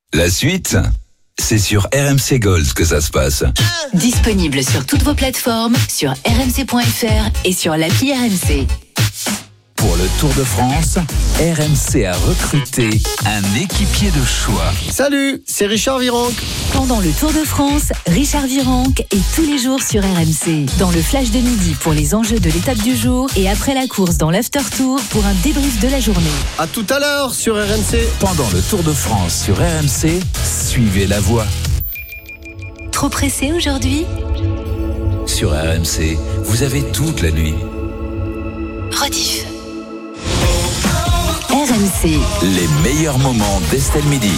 La suite, c'est sur RMC Gold que ça se passe. Disponible sur toutes vos plateformes, sur rmc.fr et sur l'appli RMC. Pour le Tour de France, RMC a recruté un équipier de choix. Salut, c'est Richard Virenque. Pendant le Tour de France, Richard Virenque est tous les jours sur RMC. Dans le flash de midi pour les enjeux de l'étape du jour et après la course dans l'after tour pour un débrief de la journée. À tout à l'heure sur RMC. Pendant le Tour de France sur RMC, suivez la voie. Trop pressé aujourd'hui ? Sur RMC, vous avez toute la nuit. Rediff. RMC. Les meilleurs moments d'Estelle Midi.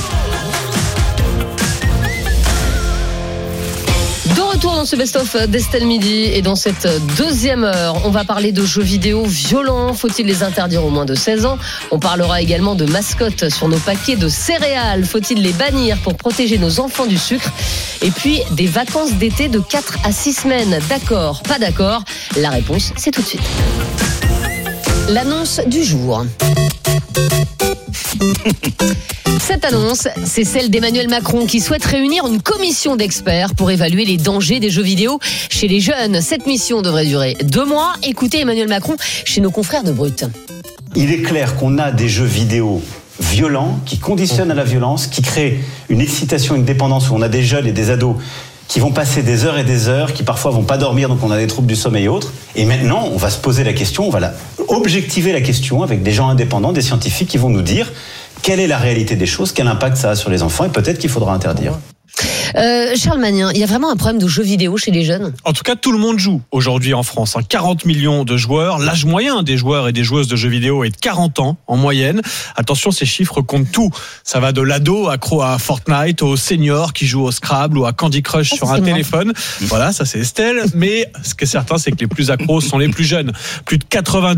De retour dans ce best-of d'Estelle Midi et dans cette deuxième heure, on va parler de jeux vidéo violents. Faut-il les interdire aux moins de 16 ans ? On parlera également de mascottes sur nos paquets de céréales. Faut-il les bannir pour protéger nos enfants du sucre ? Et puis des vacances d'été de 4 à 6 semaines. D'accord, pas d'accord ? La réponse, c'est tout de suite. L'annonce du jour. Cette annonce, c'est celle d'Emmanuel Macron qui souhaite réunir une commission d'experts pour évaluer les dangers des jeux vidéo chez les jeunes. Cette mission devrait durer 2 mois. Écoutez Emmanuel Macron chez nos confrères de Brut. Il est clair qu'on a des jeux vidéo violents qui conditionnent à la violence, qui créent une excitation, une dépendance, où on a des jeunes et des ados qui vont passer des heures et des heures, qui parfois vont pas dormir, donc on a des troubles du sommeil et autres. Et maintenant, on va se poser la question, on va objectiver la question avec des gens indépendants, des scientifiques qui vont nous dire quelle est la réalité des choses, quel impact ça a sur les enfants, et peut-être qu'il faudra interdire. Charles Magnin, il y a vraiment un problème de jeux vidéo chez les jeunes ? En tout cas, tout le monde joue aujourd'hui en France. 40 millions de joueurs. L'âge moyen des joueurs et des joueuses de jeux vidéo est de 40 ans en moyenne. Attention, ces chiffres comptent tout. Ça va de l'ado accro à Fortnite au senior qui joue au Scrabble ou à Candy Crush sur un téléphone. Voilà, ça c'est Estelle. Mais ce qui est certain, c'est que les plus accros sont les plus jeunes. Plus de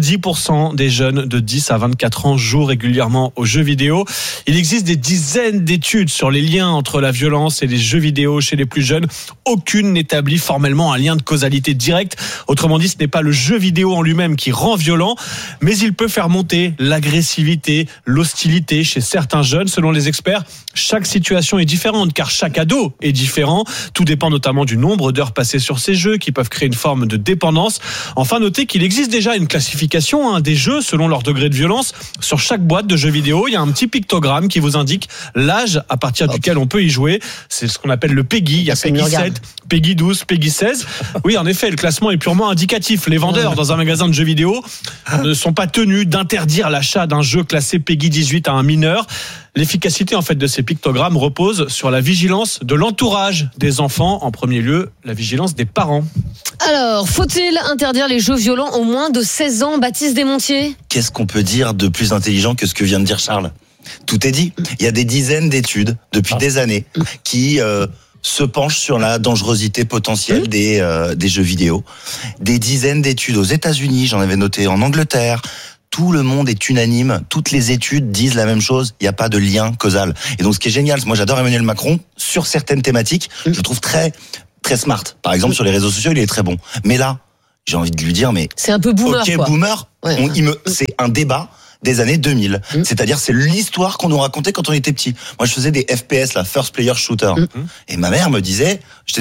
90% des jeunes de 10 à 24 ans jouent régulièrement aux jeux vidéo. Il existe des dizaines d'études sur les liens entre la violence et les jeux vidéo chez les plus jeunes. Aucune n'établit formellement un lien de causalité directe. Autrement dit, ce n'est pas le jeu vidéo en lui-même qui rend violent, mais il peut faire monter l'agressivité, l'hostilité chez certains jeunes. Selon les experts, chaque situation est différente car chaque ado est différent. Tout dépend notamment du nombre d'heures passées sur ces jeux qui peuvent créer une forme de dépendance. Enfin, notez qu'il existe déjà une classification des jeux selon leur degré de violence. Sur chaque boîte de jeux vidéo, il y a un petit pictogramme qui vous indique l'âge à partir duquel on peut y jouer. C'est ce qu'on appelle le PEGI. Il y a PEGI 7, PEGI 12, PEGI 16. Oui, en effet, le classement est purement indicatif. Les vendeurs dans un magasin de jeux vidéo ne sont pas tenus d'interdire l'achat d'un jeu classé PEGI 18 à un mineur. L'efficacité en fait de ces pictogrammes repose sur la vigilance de l'entourage des enfants, en premier lieu la vigilance des parents. Alors, faut-il interdire les jeux violents aux moins de 16 ans, Baptiste Desmontiers ? Qu'est-ce qu'on peut dire de plus intelligent que ce que vient de dire Charles ? Tout est dit. Il y a des dizaines d'études depuis des années qui se penchent sur la dangerosité potentielle des jeux vidéo. Des dizaines d'études aux États-Unis, j'en avais noté, en Angleterre. Tout le monde est unanime, toutes les études disent la même chose, il n'y a pas de lien causal. Et donc ce qui est génial, moi j'adore Emmanuel Macron, sur certaines thématiques, je le trouve très, très smart. Par exemple sur les réseaux sociaux, il est très bon. Mais là, j'ai envie de lui dire, mais... C'est un peu boomer, ok, quoi. Boomer, Ouais. c'est un débat des années 2000. C'est-à-dire, c'est l'histoire qu'on nous racontait quand on était petit. Moi, je faisais des FPS, la First Player Shooter. Et ma mère me disait, j'étais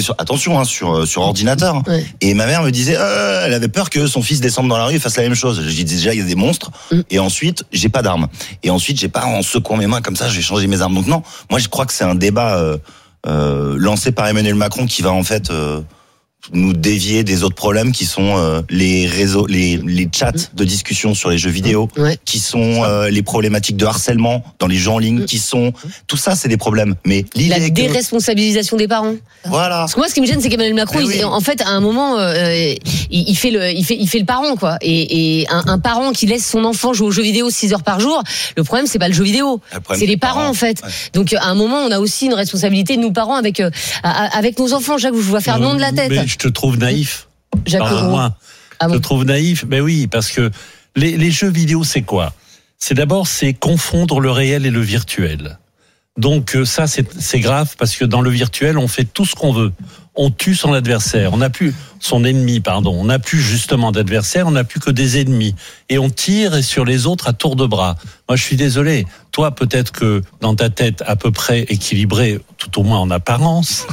sur ordinateur. Ouais. Et ma mère me disait, elle avait peur que son fils descende dans la rue et fasse la même chose. Je dis déjà, il y a des monstres. Et ensuite, j'ai pas d'armes. Et ensuite, j'ai pas en secouant mes mains comme ça, je vais changer mes armes. Donc non, moi, je crois que c'est un débat lancé par Emmanuel Macron qui va en fait nous dévier des autres problèmes qui sont les réseaux, les chats de discussion sur les jeux vidéo, qui sont les problématiques de harcèlement dans les jeux en ligne, qui sont tout ça, c'est des problèmes. Mais la déresponsabilisation des parents. Voilà. Parce que moi, ce qui me gêne, c'est qu'Emmanuel Macron, en fait, à un moment, il fait le parent, quoi. Et un parent qui laisse son enfant jouer aux jeux vidéo 6 heures par jour, le problème, c'est pas le jeu vidéo, c'est les parents, en fait. Ouais. Donc, à un moment, on a aussi une responsabilité, nous parents, avec nos enfants. Jacques, je vous vois faire le nom de la tête. Mais je te trouve naïf. Pardon-moi. Je te trouve naïf. Ben oui, parce que les jeux vidéo, c'est quoi ? C'est confondre le réel et le virtuel. Donc ça, c'est grave parce que dans le virtuel, on fait tout ce qu'on veut. On tue son adversaire. On n'a plus son ennemi, pardon. On n'a plus justement d'adversaire. On n'a plus que des ennemis. Et on tire sur les autres à tour de bras. Moi, je suis désolé. toi, peut-être que dans ta tête à peu près équilibrée, tout au moins en apparence,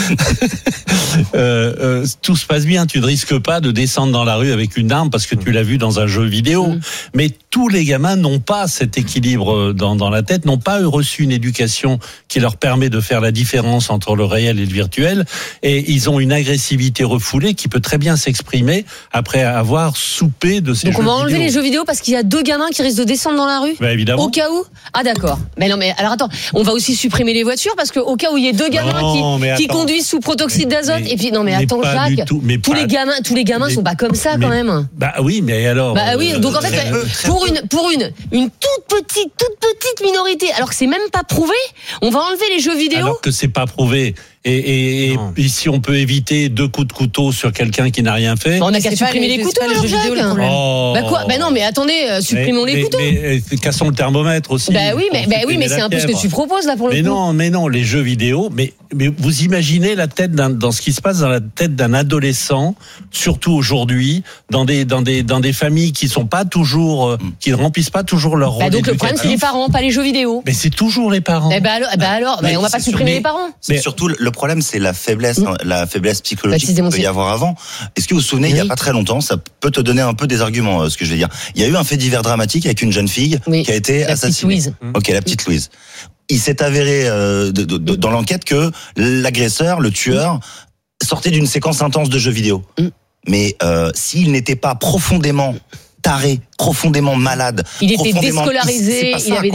tout se passe bien. Tu ne risques pas de descendre dans la rue avec une arme parce que tu l'as vu dans un jeu vidéo. Mais tous les gamins n'ont pas cet équilibre dans la tête, n'ont pas reçu une éducation qui leur permet de faire la différence entre le réel et le virtuel. Et ils ont une agressivité refoulée qui peut très bien s'exprimer après avoir soupé de ces jeux vidéo. Donc on va enlever les jeux vidéo parce qu'il y a 2 gamins qui risquent de descendre dans la rue. Bah, évidemment. Au cas où. Ah d'accord. Mais non, mais alors attends, on va aussi supprimer les voitures parce qu'au cas où il y a 2 gamins qui conduisent sous protoxyde d'azote. Et puis non mais attends Jacques, tous les gamins sont pas comme ça quand même. Bah oui, mais alors. Bah oui, donc en fait pour une toute petite minorité, alors que c'est même pas prouvé, on va enlever les jeux vidéo. Alors que c'est pas prouvé. Et si on peut éviter 2 coups de couteau sur quelqu'un qui n'a rien fait. On a qu'à supprimer les couteaux, les jeux vidéo, le problème. Bah quoi ? Bah non, mais attendez, supprimons les couteaux. Mais cassons le thermomètre aussi. Bah oui, mais c'est un peu ce que tu proposes là pour le coup. Mais non, les jeux vidéo. Mais vous imaginez la tête dans ce qui se passe dans la tête d'un adolescent, surtout aujourd'hui, dans des familles qui sont pas toujours, qui ne remplissent pas toujours leur rôle. Bah donc le problème c'est les parents, pas les jeux vidéo. Mais c'est toujours les parents. Alors, on va pas supprimer les parents. C'est surtout le problème, c'est la faiblesse psychologique qu'il peut y avoir avant. Est-ce que vous vous souvenez, il y a pas très longtemps, ça peut te donner un peu des arguments, ce que je vais dire. Il y a eu un fait divers dramatique avec une jeune fille qui a été assassinée. Louise. Ok, la petite Louise. Il s'est avéré dans l'enquête que l'agresseur, le tueur, sortait d'une séquence intense de jeux vidéo. Mais s'il n'était pas profondément taré, profondément malade, il était déscolarisé, il avait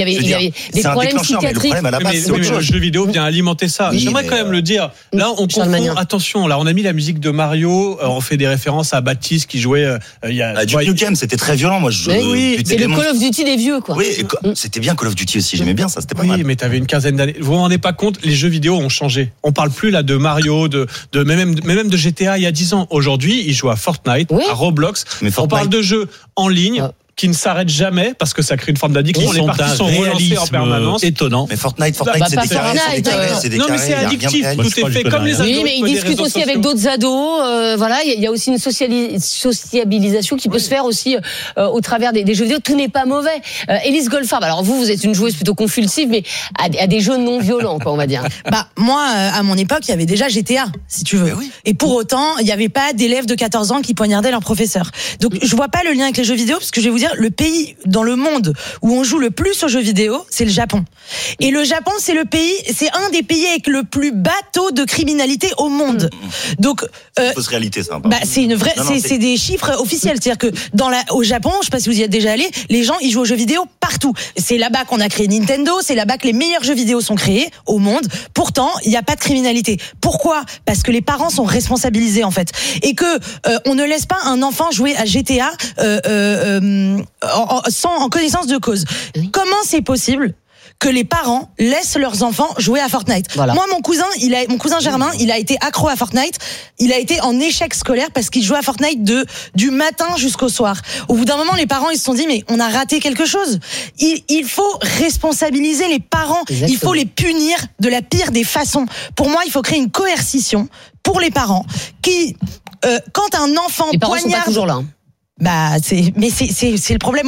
des problèmes psychiatriques. Mais le jeu vidéo vient alimenter ça. Oui, j'aimerais quand même le dire. Là, on confond. Attention, là, on a mis la musique de Mario. On fait des références à Baptiste qui jouait. Il y a Duke Nukem, c'était très violent. Moi, c'est le Call of Duty des vieux, quoi. Oui, c'était bien Call of Duty aussi. J'aimais bien ça. C'était pas mal. Oui, mais t'avais une quinzaine d'années. Vous vous rendez pas compte, les jeux vidéo ont changé. On parle plus là de Mario, même de GTA il y a 10 ans. Aujourd'hui, ils jouent à Fortnite, à Roblox. On parle de jeux en ligne qui ne s'arrêtent jamais parce que ça crée une forme d'addiction. Les parties sont relancées en permanence. Étonnant. Mais Fortnite, c'est des non, mais c'est addictif. Tout est fait comme les ados. Oui, mais ils discutent aussi avec d'autres ados. Voilà, il y a aussi une sociabilisation qui peut se faire aussi au travers des jeux vidéo. Tout n'est pas mauvais. Élise Goldfarb, alors vous êtes une joueuse plutôt compulsive, mais à des jeux non violents, quoi, on va dire. Bah moi, à mon époque, il y avait déjà GTA, si tu veux. Et pour autant, il n'y avait pas d'élèves de 14 ans qui poignardaient leur professeur. Donc je vois pas le lien avec les jeux vidéo, parce que je vais vous dire, le pays dans le monde où on joue le plus aux jeux vidéo, c'est le Japon. Et le Japon, c'est un des pays avec le plus bas taux de criminalité au monde. Donc, c'est une fausse réalité, ça. Bah, c'est une vraie, c'est des chiffres officiels. C'est-à-dire que au Japon, je sais pas si vous y êtes déjà allé, les gens, ils jouent aux jeux vidéo partout. C'est là-bas qu'on a créé Nintendo, c'est là-bas que les meilleurs jeux vidéo sont créés au monde. Pourtant, il n'y a pas de criminalité. Pourquoi? Parce que les parents sont responsabilisés, en fait. Et que, on ne laisse pas un enfant jouer à GTA, en connaissance de cause. Comment c'est possible que les parents laissent leurs enfants jouer à Fortnite? Moi, mon cousin Germain, il a été accro à Fortnite. Il a été en échec scolaire parce qu'il jouait à Fortnite du matin jusqu'au soir. Au bout d'un moment, les parents, ils se sont dit, mais on a raté quelque chose. Il faut responsabiliser les parents. Exactement. Il faut les punir de la pire des façons. Pour moi, il faut créer une coercition pour les parents qui, quand un enfant les parents sont pas toujours là. Bah, c'est le problème.